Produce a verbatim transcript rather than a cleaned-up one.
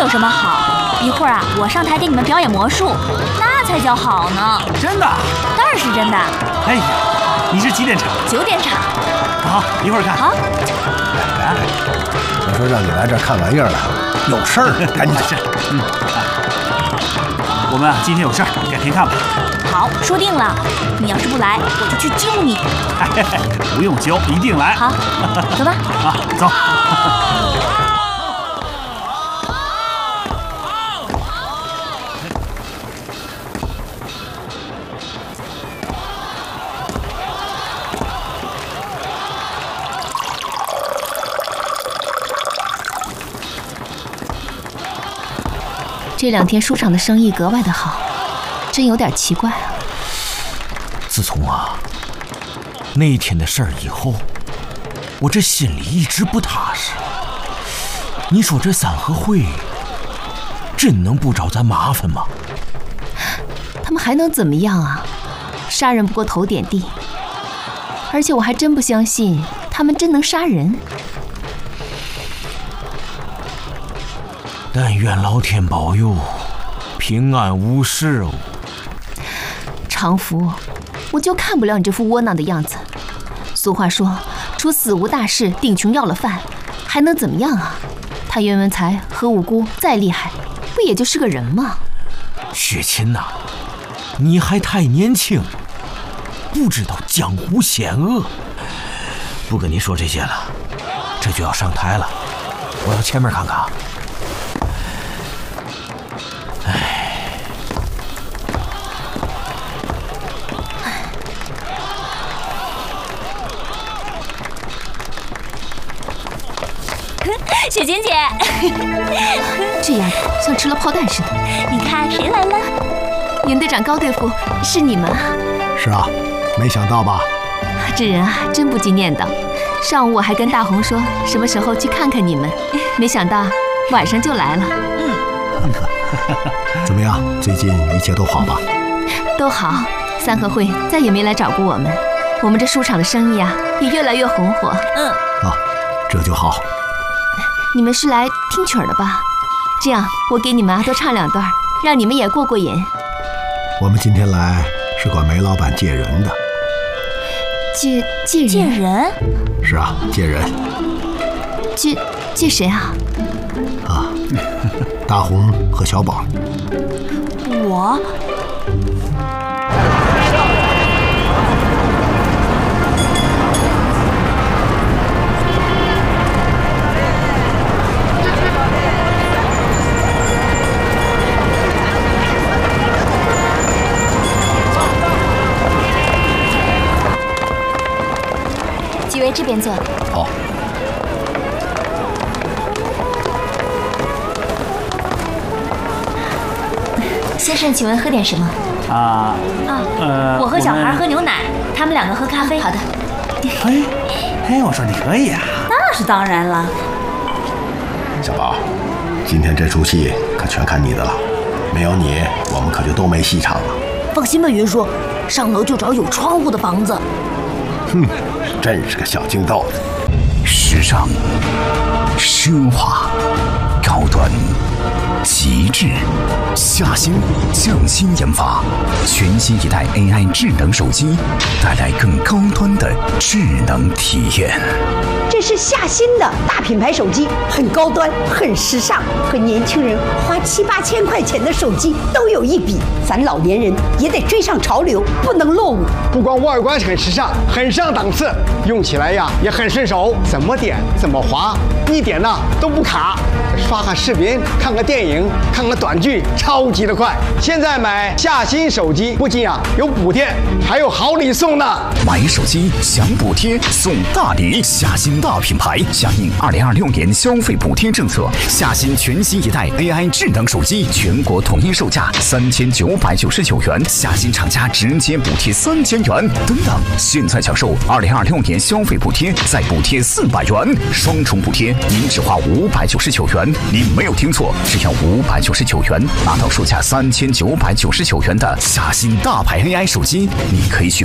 什么好？一会儿啊，我上台给你们表演魔术，那才叫好呢。 真的？ 当然是真的。 哎呀，你是几点场？ 九点场。 好，一会儿看。 好。 来， 我说让你来这儿看玩意儿了，有事儿赶紧去。嗯。我们啊，今天有事儿，改天看吧。 好，说定了。你要是不来，我就去揪你。 不用揪，一定来。 好，走吧。 啊，走。 这两天书场的生意格外的好，真有点奇怪啊。 自从啊那天的事儿以后，我这心里一直不踏实。你说这三合会真能不找咱麻烦吗？ 他们还能怎么样啊？杀人不过头点地，而且我还真不相信他们真能杀人。 但愿老天保佑，平安无事哦。 常福，我就看不了你这副窝囊的样子。俗话说，出死无大事，顶穷要了饭，还能怎么样啊？他袁文才和五姑再厉害，不也就是个人吗？ 雪琴呐、啊，你还太年轻，不知道江湖险恶。不跟你说这些了，这就要上台了，我到前面看看。 雪琴姐， 这丫头像吃了炮弹似的。 你看谁来了？ 袁队长高队副，是你们啊？ 是啊，没想到吧？ 这人啊，真不经念叨。上午我还跟大红说什么时候去看看你们，没想到晚上就来了。 嗯，怎么样？最近一切都好吧？ 都好。三合会再也没来找过我们，我们这书场的生意啊，也越来越红火。 嗯， 啊，这就好。 你们是来听曲儿的吧？这样，我给你们啊多唱两段，让你们也过过瘾。 我们今天来是管梅老板借人的。 借借人？ 借人？ 是啊，借人。 借借谁啊？ 啊，大红和小宝。 我？ 几位这边坐。 好。 先生，请问喝点什么？ 啊啊呃， 我和小孩喝牛奶，他们两个喝咖啡。好的。 哎哎，我说你可以啊。 那是当然了。 小宝，今天这出戏可全看你的了，没有你，我们可就都没戏唱了。 放心吧，云叔，上楼就找有窗户的房子。 哼，真是个小京豆子。 时尚、奢华、高端、极致，夏新匠心研发全新一代 A I 智能手机，带来更高端的智能体验。 这是夏新的大品牌手机，很高端，很时尚，和年轻人花七八千块钱的手机都有一比。咱老年人也得追上潮流，不能落伍。 不光外观很时尚，很上档次，用起来呀也很顺手，怎么点怎么滑，一点呢都不卡。刷个视频，看个电影，看个短剧，超级的快。现在买夏新手机，不仅啊有补贴，还有好礼送呢。 买手机享补贴送大礼，夏新大品牌响应二零二六年消费补贴政策，夏新全新一代 A I 智能手机全国统一售价三千九百九十九元，夏新厂家直接补贴三千元。等等，现在享受二零二六年消费补贴，再补贴四百元，双重补贴，您只花五百九十九元。您没有听错，只要五百九十九元，拿到售价三千九百九十九元的夏新大牌 A I 手机，你可以去